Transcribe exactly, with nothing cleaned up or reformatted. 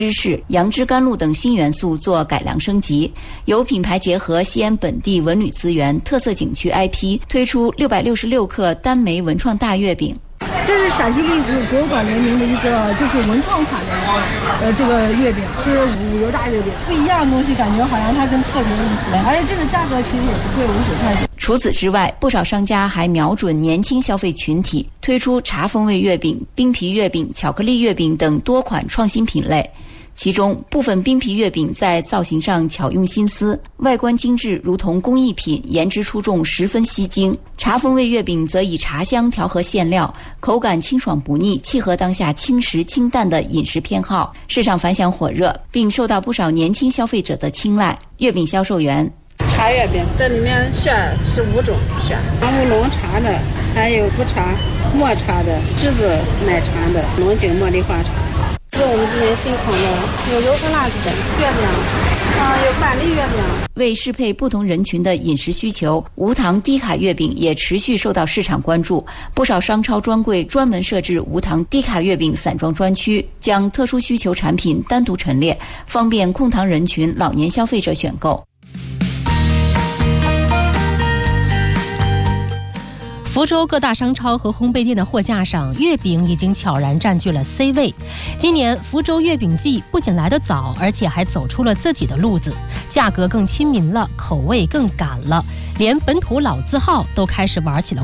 芝士、杨枝甘露等新元素做改良升级，有品牌结合西安本地文旅资源、特色景区 I P， 推出六百六十六克单枚文创大月饼。 这是陕西荔府国有馆联名的一个就是文创款的呃这个月饼，就是五油大月饼，不一样的东西，感觉好像它更特别一些，而且这个价格其实也不贵，五十块钱。 除此之外，不少商家还瞄准年轻消费群体，推出茶风味月饼、冰皮月饼、巧克力月饼等多款创新品类。其中部分冰皮月饼在造型上巧用心思，外观精致如同工艺品，颜值出众，十分吸睛。茶风味月饼则以茶香调和馅料，口感清爽不腻，契合当下轻食清淡的饮食偏好，市场反响火热，并受到不少年轻消费者的青睐。月饼销售员： 茶月饼，这里面馅儿是五种馅儿，乌龙茶的，还有苦茶、抹茶的、栀子奶茶的、龙井茉莉花茶。是我们今年新款的，有油和辣子的月饼，啊，有板栗月饼。 为适配不同人群的饮食需求，无糖低卡月饼也持续受到市场关注。不少商超专柜专门设置无糖低卡月饼散装专区，将特殊需求产品单独陈列，方便控糖人群、老年消费者选购。 福州各大商超和烘焙店的货架上，月饼已经悄然占据了 C 位。今年福州月饼季不仅来得早，而且还走出了自己的路子，价格更亲民了，口味更赶了，连本土老字号都开始玩起了